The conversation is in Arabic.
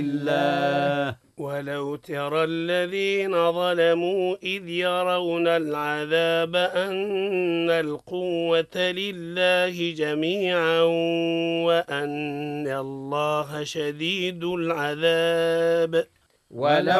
الله. ولو ترى الذين ظلموا إذ يرون العذاب أن القوة لله جميعا وأن الله شديد العذاب. ولو